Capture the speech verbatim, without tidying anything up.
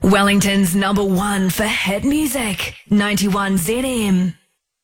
Wellington's number one for hit music, ninety-one Z M.